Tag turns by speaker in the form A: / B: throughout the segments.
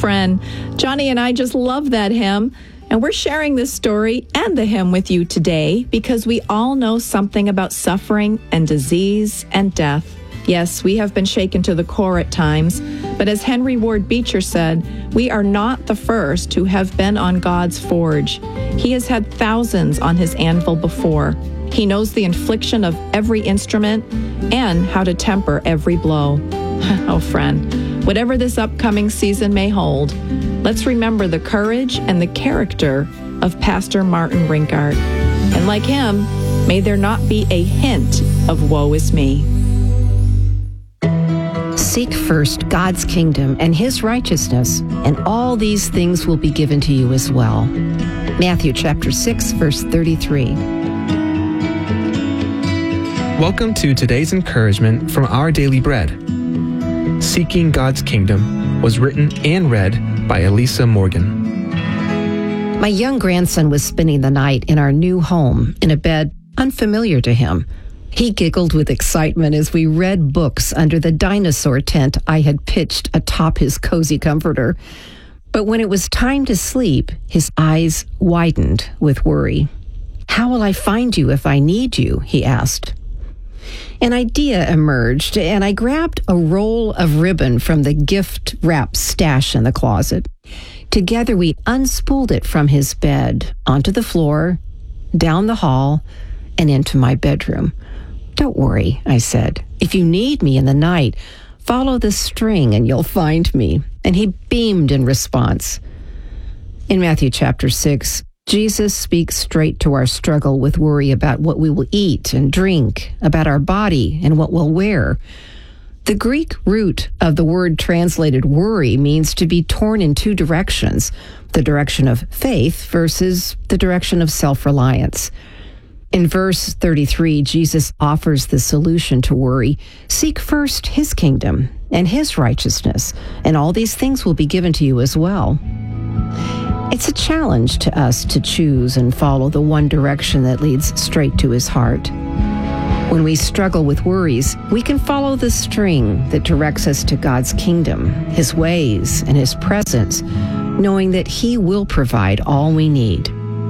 A: friend. Johnny and I just love that hymn. And we're sharing this story and the hymn with you today because we all know something about suffering and disease and death. Yes, we have been shaken to the core at times, but as Henry Ward Beecher said, we are not the first who have been on God's forge. He has had thousands on his anvil before. He knows the infliction of every instrument and how to temper every blow. Oh, friend, whatever this upcoming season may hold, let's remember the courage and the character of Pastor Martin Brinkart. And like him, may there not be a hint of woe is me.
B: Seek first God's kingdom and his righteousness, and all these things will be given to you as well. Matthew chapter 6, verse 33.
C: Welcome to today's encouragement from Our Daily Bread. Seeking God's Kingdom was written and read by Elisa Morgan.
B: My young grandson was spending the night in our new home in a bed unfamiliar to him. He giggled with excitement as we read books under the dinosaur tent I had pitched atop his cozy comforter. But when it was time to sleep, his eyes widened with worry. "How will I find you if I need you?" he asked. An idea emerged, and I grabbed a roll of ribbon from the gift-wrap stash in the closet. Together, we unspooled it from his bed, onto the floor, down the hall, and into my bedroom. "Don't worry," I said. "If you need me in the night, follow the string and you'll find me." And he beamed in response. In Matthew chapter 6, Jesus speaks straight to our struggle with worry about what we will eat and drink, about our body and what we'll wear. The Greek root of the word translated worry means to be torn in two directions, the direction of faith versus the direction of self-reliance. In verse 33, Jesus offers the solution to worry. Seek first his kingdom and his righteousness, and all these things will be given to you as well. It's a challenge to us to choose and follow the one direction that leads straight to his heart. When we struggle with worries, we can follow the string that directs us to God's kingdom, his ways, and his presence, knowing that he will provide all we need.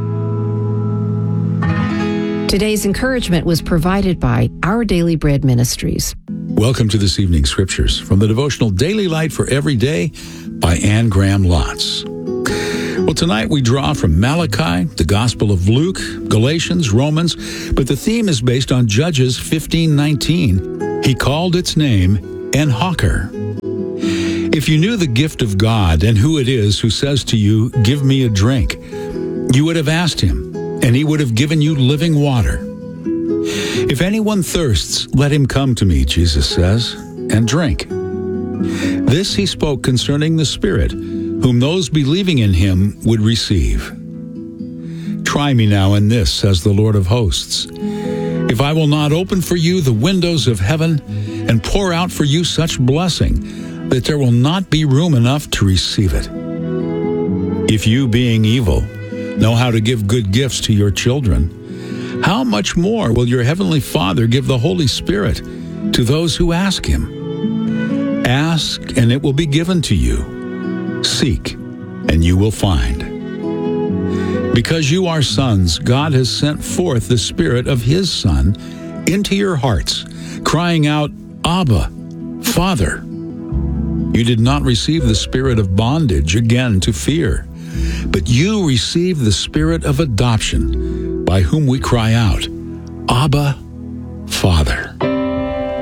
B: Today's encouragement was provided by Our Daily Bread Ministries.
D: Welcome to this evening's scriptures from the devotional Daily Light for Every Day by Anne Graham Lotz. Well, tonight we draw from Malachi, the Gospel of Luke, Galatians, Romans, but the theme is based on Judges 15:19. He called its name En-Hakkore. If you knew the gift of God and who it is who says to you, "Give me a drink," you would have asked him, and he would have given you living water. If anyone thirsts, let him come to me, Jesus says, and drink. This he spoke concerning the Spirit, whom those believing in him would receive. Try me now in this, says the Lord of hosts. If I will not open for you the windows of heaven and pour out for you such blessing that there will not be room enough to receive it. If you, being evil, know how to give good gifts to your children, how much more will your heavenly Father give the Holy Spirit to those who ask him? Ask, and it will be given to you. Seek, and you will find. Because you are sons, God has sent forth the Spirit of his Son into your hearts, crying out, Abba, Father. You did not receive the spirit of bondage again to fear, but you received the Spirit of adoption, by whom we cry out, Abba, Father.